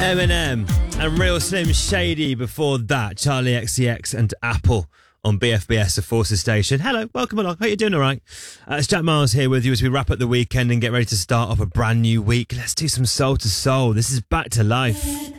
Eminem and Real Slim Shady before that. Charlie XCX and Apple on BFBS, the Forces station. Hello, welcome along. Hope you're doing all right. It's Jack Miles here with you as we wrap up the weekend and get ready to start off a brand new week. Let's do some Soul to Soul. This is Back to Life.